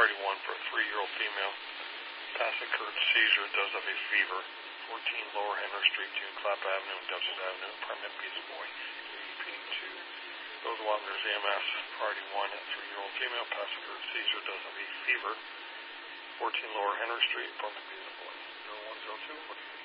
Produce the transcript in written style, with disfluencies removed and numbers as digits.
priority 1 for a 3-year-old female. Past occurred seizure, does have a fever. 14 Lower Henry Street, between Clap Avenue and Douglas Avenue, apartment B, boy, AP2. Those Wapner's EMS, priority 1, a 3-year-old female, past occurred seizure, does have a fever. 14 Lower Henry Street, apartment B, boy, 0102.